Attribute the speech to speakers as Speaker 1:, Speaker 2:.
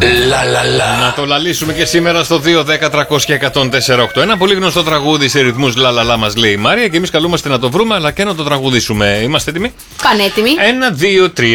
Speaker 1: Να το λαλήσουμε και σήμερα στο 2-10-300-104-8. Ένα πολύ γνωστό τραγούδι σε ρυθμούς λαλαλά μας λέει η Μάρια και εμείς καλούμαστε να το βρούμε αλλά και να το τραγουδήσουμε. Είμαστε έτοιμοι?
Speaker 2: Πανέτοιμοι.
Speaker 1: 1, 2, 3.